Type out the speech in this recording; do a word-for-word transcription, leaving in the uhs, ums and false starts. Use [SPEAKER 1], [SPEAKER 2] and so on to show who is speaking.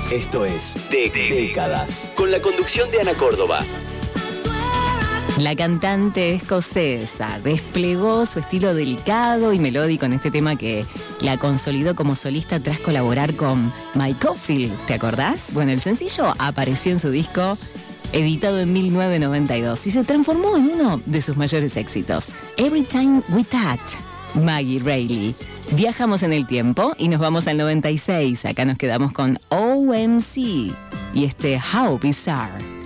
[SPEAKER 1] Esto es De Décadas, con la conducción de Ana Córdoba.
[SPEAKER 2] La cantante escocesa desplegó su estilo delicado y melódico en este tema que la consolidó como solista tras colaborar con Mike Oldfield, ¿te acordás? Bueno, el sencillo apareció en su disco editado en mil novecientos noventa y dos y se transformó en uno de sus mayores éxitos. Every Time We Touch, Maggie Reilly. Viajamos en el tiempo y nos vamos al noventa y seis. Acá nos quedamos con O M C y este How Bizarre.